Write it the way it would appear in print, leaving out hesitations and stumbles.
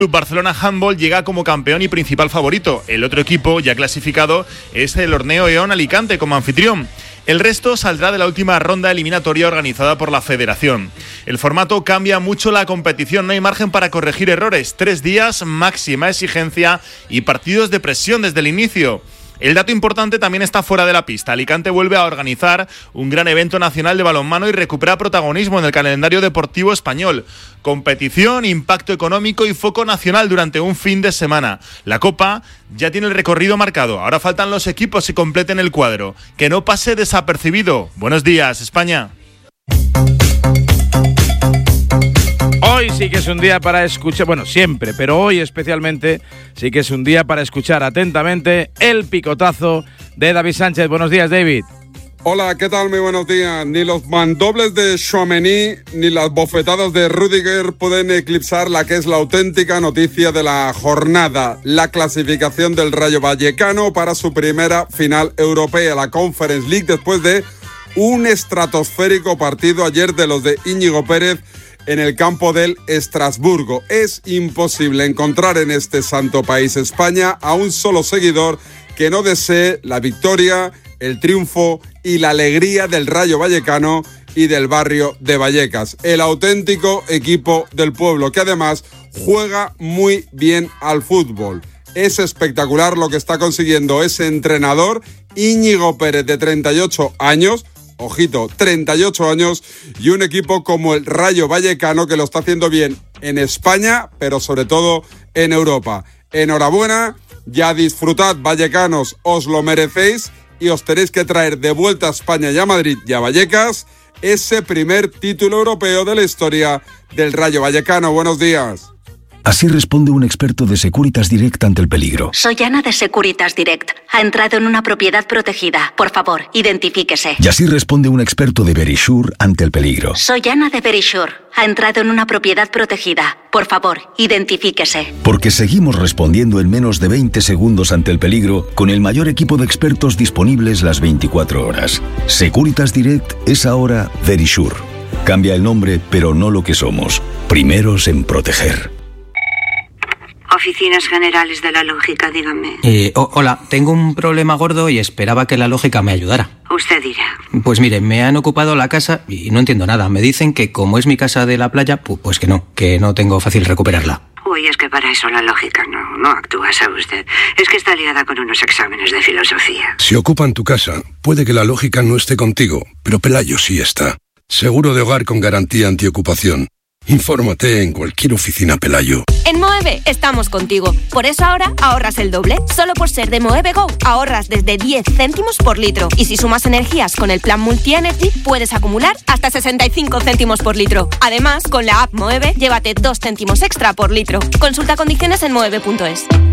Barcelona Handball llega como campeón y principal favorito. El otro equipo ya clasificado es el Orneo Eón Alicante como anfitrión. El resto saldrá de la última ronda eliminatoria organizada por la Federación. El formato cambia mucho la competición, no hay margen para corregir errores. 3 días, máxima exigencia y partidos de presión desde el inicio. El dato importante también está fuera de la pista. Alicante vuelve a organizar un gran evento nacional de balonmano y recupera protagonismo en el calendario deportivo español. Competición, impacto económico y foco nacional durante un fin de semana. La Copa ya tiene el recorrido marcado. Ahora faltan los equipos que completen el cuadro. Que no pase desapercibido. Buenos días, España. Hoy sí que es un día para escuchar, bueno, siempre, pero hoy especialmente sí que es un día para escuchar atentamente el picotazo de David Sánchez. Buenos días, David. Hola, ¿qué tal? Muy buenos días. Ni los mandobles de Tchouaméni ni las bofetadas de Rüdiger pueden eclipsar la que es la auténtica noticia de la jornada, la clasificación del Rayo Vallecano para su primera final europea, la Conference League, después de un estratosférico partido ayer de los de Íñigo Pérez en el campo del Estrasburgo. Es imposible encontrar en este santo país, España, a un solo seguidor que no desee la victoria, el triunfo y la alegría del Rayo Vallecano y del barrio de Vallecas. El auténtico equipo del pueblo, que además juega muy bien al fútbol. Es espectacular lo que está consiguiendo ese entrenador, Íñigo Pérez, de 38 años, ojito, 38 años, y un equipo como el Rayo Vallecano que lo está haciendo bien en España, pero sobre todo en Europa. Enhorabuena, ya disfrutad, vallecanos, os lo merecéis y os tenéis que traer de vuelta a España y a Madrid y a Vallecas ese primer título europeo de la historia del Rayo Vallecano. Buenos días. Así responde un experto de Securitas Direct ante el peligro. Soy Ana de Securitas Direct. Ha entrado en una propiedad protegida. Por favor, identifíquese. Y así responde un experto de Verisure ante el peligro. Soy Ana de Verisure. Ha entrado en una propiedad protegida. Por favor, identifíquese. Porque seguimos respondiendo en menos de 20 segundos ante el peligro con el mayor equipo de expertos disponibles las 24 horas. Securitas Direct es ahora Verisure. Cambia el nombre, pero no lo que somos. Primeros en proteger. Oficinas Generales de la Lógica, dígame. Hola, tengo un problema gordo y esperaba que la lógica me ayudara. Usted dirá. Pues mire, me han ocupado la casa y no entiendo nada. Me dicen que como es mi casa de la playa, pues que no tengo fácil recuperarla. Uy, es que para eso la lógica no actúa, ¿sabe usted? Es que está liada con unos exámenes de filosofía. Si ocupan tu casa, puede que la lógica no esté contigo, pero Pelayo sí está. Seguro de hogar con garantía antiocupación. Infórmate en cualquier oficina Pelayo. En Moeve estamos contigo. Por eso ahora ahorras el doble. Solo por ser de Moeve Go ahorras desde 10 céntimos por litro. Y si sumas energías con el plan Multi-Energy, puedes acumular hasta 65 céntimos por litro. Además, con la app Moeve, llévate 2 céntimos extra por litro. Consulta condiciones en moeve.es.